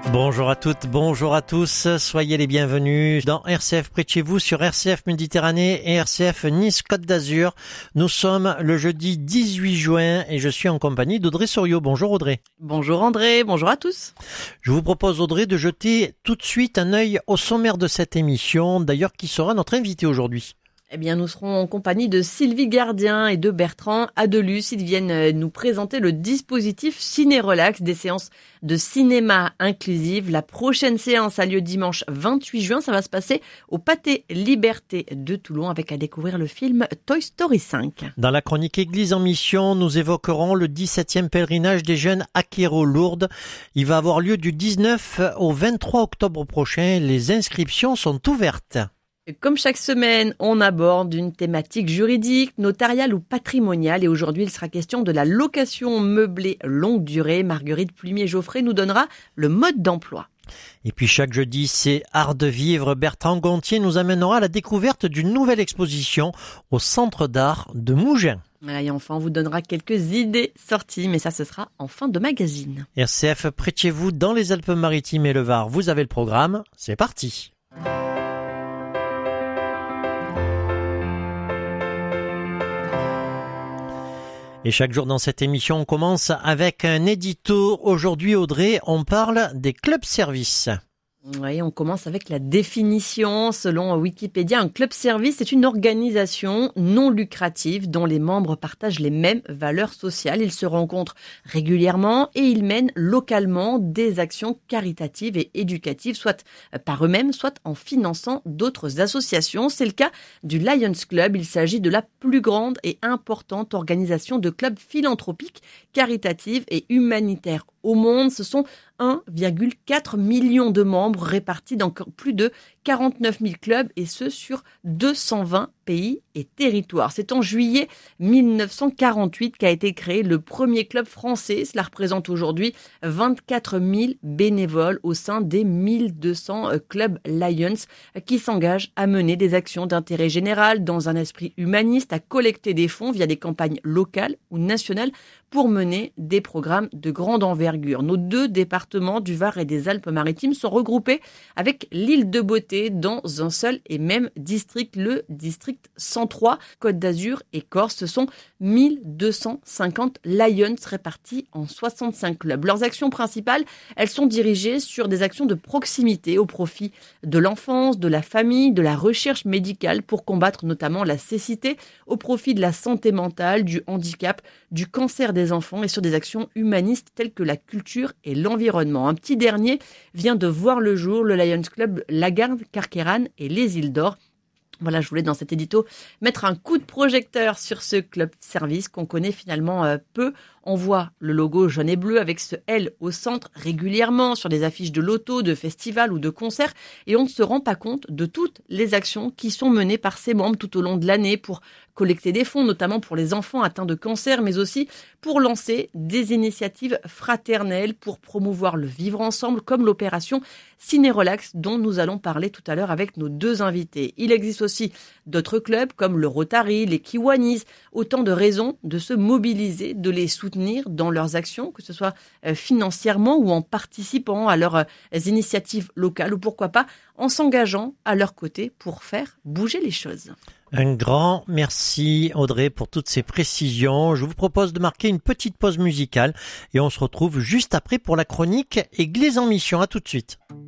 Bonjour à toutes, bonjour à tous, soyez les bienvenus dans RCF près de chez vous sur RCF Méditerranée et RCF Nice Côte d'Azur. Nous sommes le jeudi 18 juin et je suis en compagnie d'Audrey Soriot. Bonjour Audrey. Bonjour André, bonjour à tous. Je vous propose Audrey de jeter tout de suite un œil au sommaire de cette émission, d'ailleurs qui sera notre invité aujourd'hui. Eh bien, nous serons en compagnie de Sylvie Gardien et de Bertrand Adelus. Ils viennent nous présenter le dispositif Ciné-Relax, des séances de cinéma inclusive. La prochaine séance a lieu dimanche 28 juin. Ça va se passer au Pâté Liberté de Toulon avec à découvrir le film Toy Story 5. Dans la chronique Église en mission, nous évoquerons le 17e pèlerinage des jeunes à Quéros-Lourdes. Il va avoir lieu du 19 au 23 octobre prochain. Les inscriptions sont ouvertes. Comme chaque semaine, on aborde une thématique juridique, notariale ou patrimoniale. Et aujourd'hui, il sera question de la location meublée longue durée. Marguerite Plumier-Geoffrey nous donnera le mode d'emploi. Et puis chaque jeudi, c'est Art de vivre. Bertrand Gontier nous amènera à la découverte d'une nouvelle exposition au Centre d'art de Mougins. Et enfin, on vous donnera quelques idées sorties, mais ça, ce sera en fin de magazine. RCF près de chez vous, dans les Alpes-Maritimes et le Var. Vous avez le programme, c'est parti. Et chaque jour dans cette émission, on commence avec un édito. Aujourd'hui, Audrey, on parle des clubs-services. Oui, on commence avec la définition. Selon Wikipédia, un club-service est une organisation non lucrative dont les membres partagent les mêmes valeurs sociales. Ils se rencontrent régulièrement et ils mènent localement des actions caritatives et éducatives, soit par eux-mêmes, soit en finançant d'autres associations. C'est le cas du Lions Club. Il s'agit de la plus grande et importante organisation de clubs philanthropiques, caritatives et humanitaires au monde. Ce sont 1,4 million de membres répartis dans plus de 49 000 clubs et ce sur 220 pays et territoires. C'est en juillet 1948 qu'a été créé le premier club français. Cela représente aujourd'hui 24 000 bénévoles au sein des 1200 clubs Lions qui s'engagent à mener des actions d'intérêt général dans un esprit humaniste, à collecter des fonds via des campagnes locales ou nationales pour mener des programmes de grande envergure. Nos deux départements du Var et des Alpes-Maritimes sont regroupés avec l'île de Beauté dans un seul et même district, le district 103, Côte d'Azur et Corse. Ce sont 1250 Lions répartis en 65 clubs. Leurs actions principales, elles sont dirigées sur des actions de proximité au profit de l'enfance, de la famille, de la recherche médicale pour combattre notamment la cécité, au profit de la santé mentale, du handicap, du cancer des enfants et sur des actions humanistes telles que la culture et l'environnement. Un petit dernier vient de voir le jour, le Lions Club Lagarde, Carqueiranne et les Îles d'Or. Voilà, je voulais dans cet édito mettre un coup de projecteur sur ce club service qu'on connaît finalement peu. On voit le logo jaune et bleu avec ce L au centre régulièrement sur des affiches de loto, de festivals ou de concerts et on ne se rend pas compte de toutes les actions qui sont menées par ses membres tout au long de l'année pour collecter des fonds, notamment pour les enfants atteints de cancer, mais aussi pour lancer des initiatives fraternelles pour promouvoir le vivre ensemble comme l'opération Ciné-Relax dont nous allons parler tout à l'heure avec nos deux invités. Il existe aussi d'autres clubs comme le Rotary, les Kiwanis, autant de raisons de se mobiliser, de les soutenir dans leurs actions, que ce soit financièrement ou en participant à leurs initiatives locales ou pourquoi pas en s'engageant à leur côté pour faire bouger les choses. Un grand merci Audrey pour toutes ces précisions. Je vous propose de marquer une petite pause musicale et on se retrouve juste après pour la chronique Église en mission. À tout de suite.